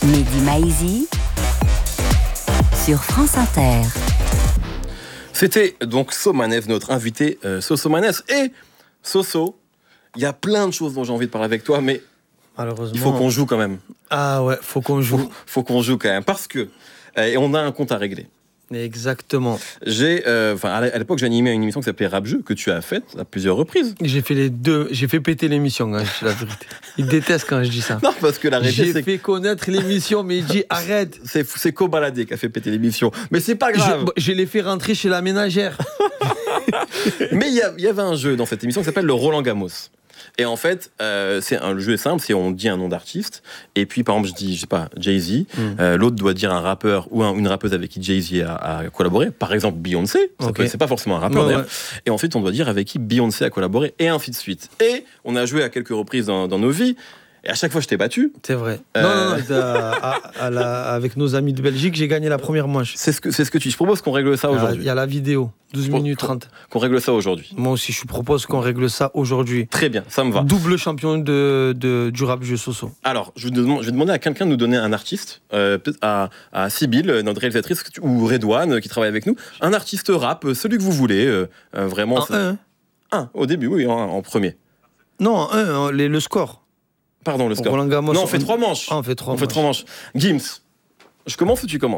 Mehdi Maizi sur France Inter. C'était donc Somanes, notre invité Soso Manes. Et Soso, il y a plein de choses dont j'ai envie de parler avec toi, mais malheureusement, il faut qu'on joue quand même. Ah ouais, faut qu'on joue. Faut qu'on joue quand même, parce que et on a un compte à régler. Exactement. À l'époque, j'animais une émission qui s'appelait Rap Jeu, que tu as faite à plusieurs reprises. J'ai fait les deux. J'ai fait péter l'émission, hein, je dis la vérité. Ils détestent quand je dis ça. Non, parce que la réalité, j'ai fait connaître l'émission, mais il dit arrête. C'est Kobalade qui a fait péter l'émission. Mais c'est pas grave. Je l'ai fait rentrer chez la ménagère. Mais il y avait un jeu dans cette émission qui s'appelle le Roland Gamos. Et en fait, le jeu est simple, c'est on dit un nom d'artiste, et puis par exemple je dis, je sais pas, Jay-Z, l'autre doit dire un rappeur ou une rappeuse avec qui Jay-Z a collaboré, par exemple Beyoncé, c'est pas forcément un rappeur d'ailleurs, et ensuite on doit dire avec qui Beyoncé a collaboré, et ainsi de suite. Et on a joué à quelques reprises dans nos vies, et à chaque fois je t'ai battu. C'est vrai. Non, avec nos amis de Belgique, j'ai gagné la première manche. C'est ce que tu... Je propose qu'on règle ça aujourd'hui. Il y a la vidéo, 12 minutes 30. Qu'on règle ça aujourd'hui. Moi aussi, je propose qu'on règle ça aujourd'hui. Très bien, ça me va. Double champion du rap jeu Soso. Alors, je vais demander à quelqu'un de nous donner un artiste, peut-être à Sybille, notre réalisatrice, ou Redouane, qui travaille avec nous. Un artiste rap, celui que vous voulez, vraiment. Un, au début, oui, en premier. Non, le score. Pardon, le score. Roland Gamos, non, on fait 3 manches. On fait 3 manches. Gims, je commence ou tu commences ?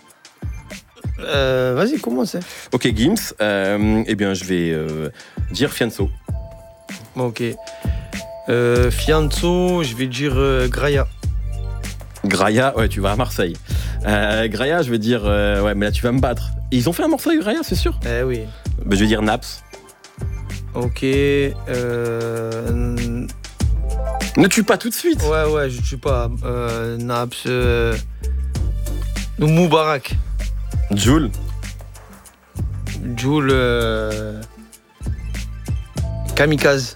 Vas-y, commence. Ok, Gims, eh bien, je vais dire Fianso. Ok. Fianso, je vais dire Graia. Graia, ouais, tu vas à Marseille. Graia, je vais dire... ouais, mais là, tu vas me battre. Ils ont fait un morceau avec Graia, c'est sûr ? Oui. Bah, je vais dire Naps. Ok. Ne tue pas tout de suite. Ouais, je tue pas. Naps. Moubarak. Jul. Kamikaze.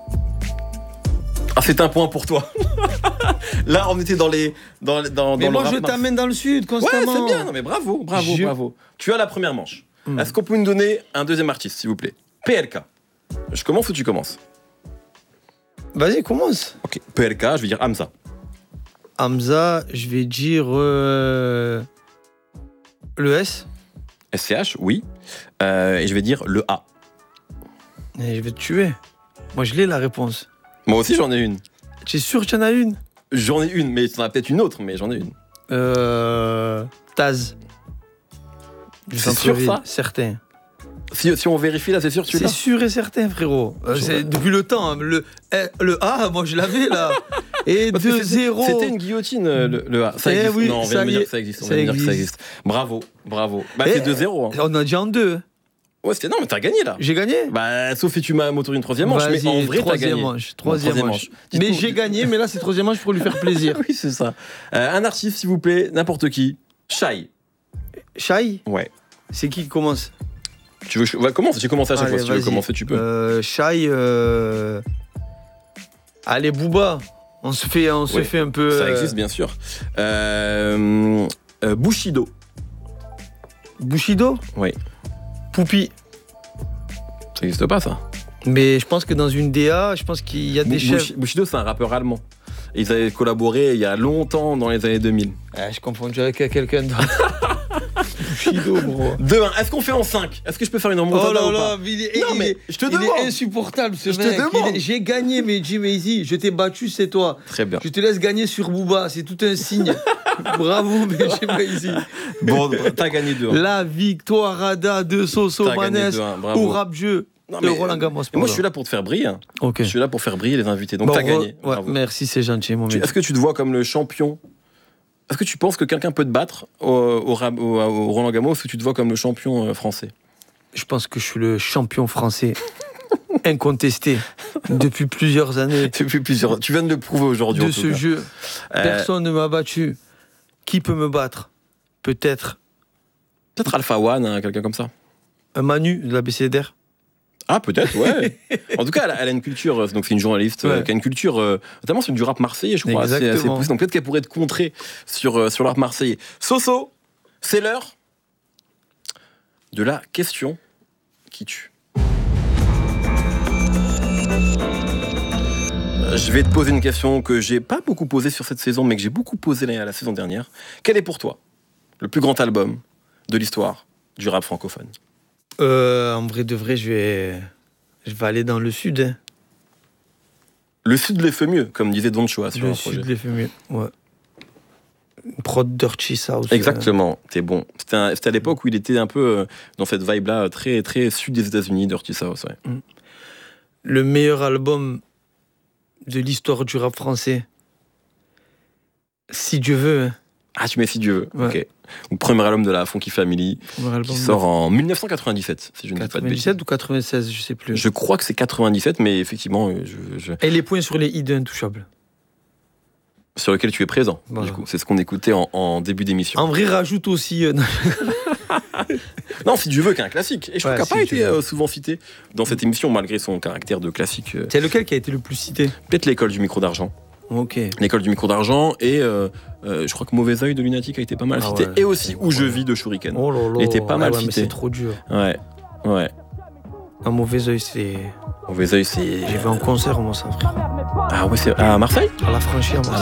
Ah, c'est un point pour toi. Là, on était dans les... mais moi, je t'amène dans le sud, constamment. Ouais, c'est bien. Non, mais bravo. Tu as la première manche. Est-ce qu'on peut nous donner un deuxième artiste, s'il vous plaît ? PLK. Je commence ou tu commences ? Vas-y, commence. Ok, PLK, je vais dire Hamza. Hamza, je vais dire... le S. SCH, oui. Et je vais dire le A. Et je vais te tuer. Moi, je l'ai, la réponse. Moi aussi, j'en ai une. Tu es sûr que tu en as une ? J'en ai une, mais tu en as peut-être une autre, mais j'en ai une. Taz. C'est sûr, ça ? Certain. Si on vérifie là, c'est sûr que tu l'as ? C'est sûr et certain, frérot. C'est depuis le temps. Hein. Le A, moi je l'avais là. Et 2-0. C'était une guillotine, le A. Ça existe. Oui, non, on vient de me dire que ça existe. On vient de me dire que ça existe. Bravo. Bah, c'est 2-0. Hein. On a dit en 2. Ouais, non, mais t'as gagné là. J'ai gagné ? Bah, sauf si tu m'as motorisé une troisième manche. Mais en vrai, t'as gagné. Troisième manche. Mais j'ai gagné, mais là, c'est troisième manche pour lui faire plaisir. Oui, c'est ça. Un artiste, s'il vous plaît, n'importe qui. Shai. Shai ? Ouais. C'est qui commence ? Tu veux commencer ? J'ai commencé à chaque fois. Si tu veux commencer, tu peux. Shai. Allez, Booba. On se fait un peu. Ça existe, bien sûr. Bushido. Bushido ? Oui. Poupi. Ça n'existe pas, ça. Mais je pense que dans une DA, je pense qu'il y a des chefs. Bushido, c'est un rappeur allemand. Ils avaient collaboré il y a longtemps, dans les années 2000. Je confonds avec quelqu'un d'autre. Bushido, bro. 2-1. Est-ce qu'on fait en 5 ? Est-ce que je peux faire une remontada ou pas ? Non, mais je te demande. Il est insupportable, ce mec. J'ai gagné, mais Jay-Z. Je t'ai battu, c'est toi. Très bien. Je te laisse gagner sur Booba. C'est tout un signe. Bravo, Jay-Z. Bon, t'as gagné 2-1. La victoire, Rada de Soso Manes au rap jeu. De Roland Gamos. Moi, je suis là pour te faire briller. Okay. Je suis là pour faire briller les invités. Donc, t'as gagné. Ouais, merci, c'est gentil, mon mec. Est-ce que tu te vois comme le champion ? Est-ce que tu penses que quelqu'un peut te battre au Roland Gamos, ou tu te vois comme le champion français ? Je pense que je suis le champion français incontesté depuis plusieurs années. Tu viens de le prouver aujourd'hui. De ce jeu. Personne ne m'a battu. Qui peut me battre ? Peut-être Alpha One, quelqu'un comme ça. Un Manu de la BCDR. Ah, peut-être, ouais. En tout cas, elle a une culture, donc c'est une journaliste qui a une culture, notamment sur du rap marseillais, je crois, assez poussée. Donc peut-être qu'elle pourrait te contrer sur le rap marseillais. Soso, c'est l'heure de la question qui tue. Je vais te poser une question que j'ai pas beaucoup posée sur cette saison, mais que j'ai beaucoup posée la saison dernière. Quel est pour toi le plus grand album de l'histoire du rap francophone? En vrai de vrai, je vais aller dans le sud. Hein. Le sud les fait mieux, comme disait Don Choa sur Le un projet. sud les fait mieux, ouais. Prod Dirty South. Exactement, t'es bon. C'était à l'époque où il était un peu dans cette vibe-là, très, très sud des États-Unis, Dirty South. Ouais. Le meilleur album de l'histoire du rap français. Si Dieu veut. Hein. Ah, tu mets Si Dieu veut. Ouais. Ok. Le premier album de la Funky Family, Premier album qui sort en 1997, si je ne dis pas de bêtises. 97 ou 96, je sais plus. Je crois que c'est 97, mais effectivement, Et les points sur les i de Intouchable. sur lequel tu es présent. Voilà. Du coup, c'est ce qu'on écoutait en début d'émission. En vrai, rajoute aussi. Non, Si Dieu veut, qui est un classique. Et je trouve Ouais, qu'il n'a pas Si Dieu été veut. souvent cité dans cette émission, malgré son caractère de classique. C'est lequel qui a été le plus cité? Peut-être l'école du micro d'argent. Ok. L'école du micro d'argent et je crois que Mauvais Oeil de Lunatic a été pas mal Ah cité. ouais. Et aussi Où je vis de Shuriken. Oh là là. Il était pas mal ouais, mais cité. c'est trop dur. Ouais. Un mauvais œil, c'est. Mauvais Oeil, c'est. J'ai vu en concert, moi, ça, frère. Ah ouais, c'est à Marseille? À la franchir, moi.